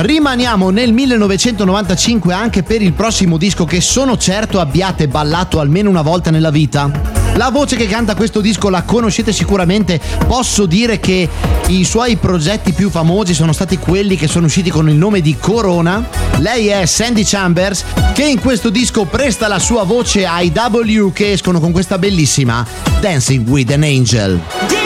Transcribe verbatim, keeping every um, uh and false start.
Rimaniamo nel millenovecentonovantacinque anche per il prossimo disco che sono certo abbiate ballato almeno una volta nella vita. La voce che canta questo disco la conoscete sicuramente, posso dire che i suoi progetti più famosi sono stati quelli che sono usciti con il nome di Corona. Lei è Sandy Chambers, che in questo disco presta la sua voce ai W, che escono con questa bellissima Dancing with an Angel.